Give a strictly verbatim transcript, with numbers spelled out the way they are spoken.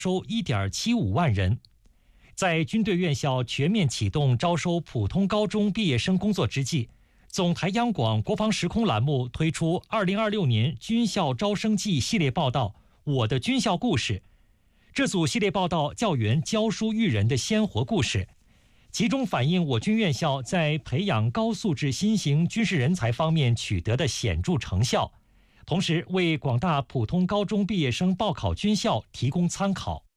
收 一点七五万人。在军队院校全面启动招收普通高中毕业生工作之际，总台央广国防时空栏目推出二零二六年军校招生季系列报道《我的军校故事》。这组系列报道教员教书育人的鲜活故事，集中反映我军院校在培养高素质新型军事人才方面取得的显著成效，同时为广大普通高中毕业生报考军校提供参考。